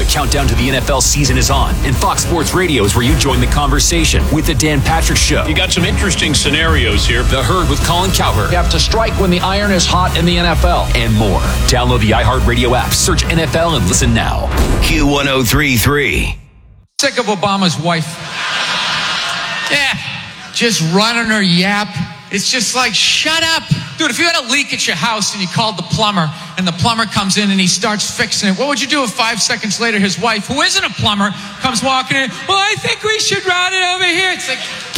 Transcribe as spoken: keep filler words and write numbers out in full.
countdown to the N F L season is on, and Fox Sports Radio is where you join the conversation with the Dan Patrick Show. You got some interesting scenarios here. The Herd with Colin Cowherd. You have to strike when the iron is hot in the N F L. And more. Download the iHeartRadio app, search N F L, and listen now. Q one oh three point three. Sick of Obama's wife. Yeah, just running her yap. It's just like, shut up. Dude, if you had a leak at your house and you called the plumber and the plumber comes in and he starts fixing it, what would you do if five seconds later his wife, who isn't a plumber, comes walking in? Well, I think we should route it over here. It's like,